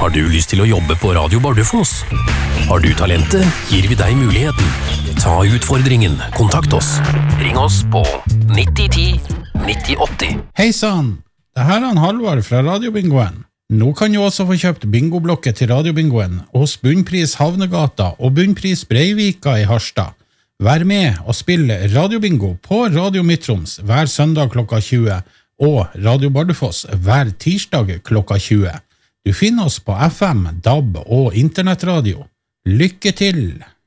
Har du lyst til å jobbe på Radio Bardufoss? Har du talentet, gir vi deg muligheten. Ta utfordringen, kontakt oss. Ring oss på 9010 9080. Hei sann, det her er Halvard fra Radiobingoen. Nå kan du også få kjøpt bingoblokket til Radiobingoen hos Bunnpris Havnegata og Bunnpris Breivika i Harstad. Vær med og spill Radiobingo på Radio Midtroms hver søndag klokka 20 og Radio Bardufoss hver tirsdag klokka 20. Du finner oss på FM, DAB og internettradio. Lykke til!